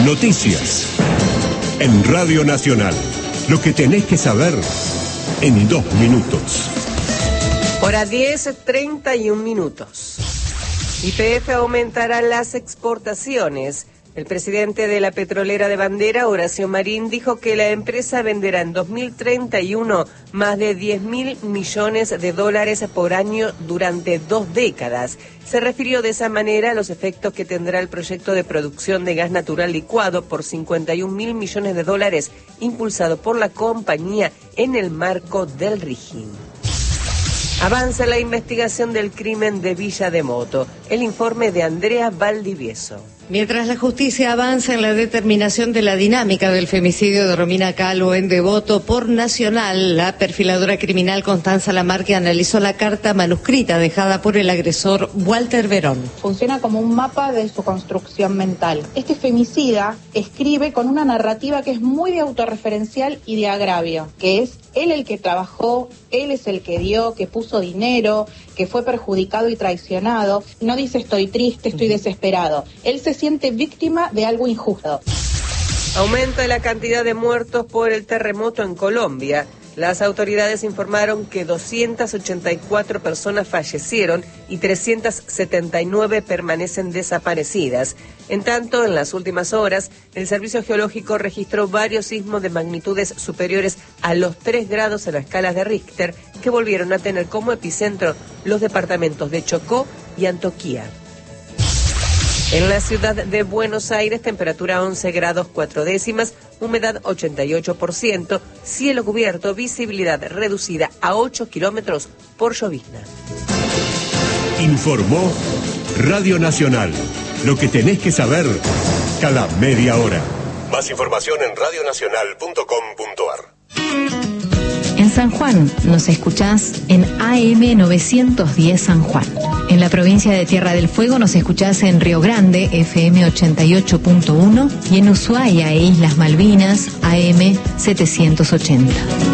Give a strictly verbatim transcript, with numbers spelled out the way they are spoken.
Noticias. En Radio Nacional. Lo que tenés que saber en dos minutos. Hora diez, treinta y un minutos. Y P F aumentará las exportaciones. El presidente de la petrolera de Bandera, Horacio Marín, dijo que la empresa venderá en dos mil treinta y uno más de diez mil millones de dólares por año durante dos décadas. Se refirió de esa manera a los efectos que tendrá el proyecto de producción de gas natural licuado por cincuenta y un mil millones de dólares, impulsado por la compañía en el marco del RIGIN. Avanza la investigación del crimen de Villa Devoto. El informe de Andrea Valdivieso. Mientras la justicia avanza en la determinación de la dinámica del femicidio de Romina Calvo en Devoto por Nacional, la perfiladora criminal Constanza Lamarque analizó la carta manuscrita dejada por el agresor Walter Verón. Funciona como un mapa de su construcción mental. Este femicida escribe con una narrativa que es muy de autorreferencial y de agravio, que es él el que trabajó, él es el que dio, que puso dinero, que fue perjudicado y traicionado. No dice estoy triste, estoy desesperado. Él se siente víctima de algo injusto. Aumenta la cantidad de muertos por el terremoto en Colombia. Las autoridades informaron que doscientas ochenta y cuatro personas fallecieron y trescientas setenta y nueve permanecen desaparecidas. En tanto, en las últimas horas, el Servicio Geológico registró varios sismos de magnitudes superiores a los tres grados en la escala de Richter, que volvieron a tener como epicentro los departamentos de Chocó y Antioquia. En la ciudad de Buenos Aires, temperatura once grados cuatro décimas, humedad ochenta y ocho por ciento, cielo cubierto, visibilidad reducida a ocho kilómetros por llovizna. Informó Radio Nacional. Lo que tenés que saber cada media hora. Más información en radio nacional punto com punto a r. En San Juan nos escuchás en A M novecientos diez San Juan. En la provincia de Tierra del Fuego nos escuchás en Río Grande, F M ochenta y ocho punto uno, y en Ushuaia e Islas Malvinas, A M setecientos ochenta.